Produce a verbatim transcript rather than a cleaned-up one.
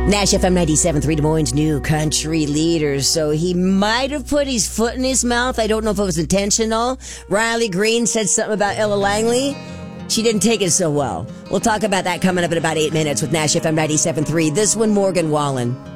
Nash F M ninety-seven point three, Des Moines' new country leader. So he might have put his foot in his mouth. I don't know if it was intentional. Riley Green said something about Ella Langley. She didn't take it so well. We'll talk about that coming up in about eight minutes with Nash F M ninety-seven point three. This one, Morgan Wallen.